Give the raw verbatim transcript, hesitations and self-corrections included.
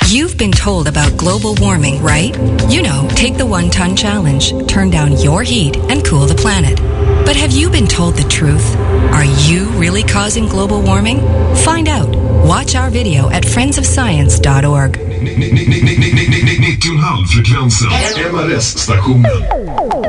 You've been told about global warming, right? You know, take the one-ton challenge, turn down your heat, and cool the planet. But have you been told the truth? Are you really causing global warming? Find out. Watch our video at friends of science dot org. nittio komma fem frekvensen. M R S-stationen.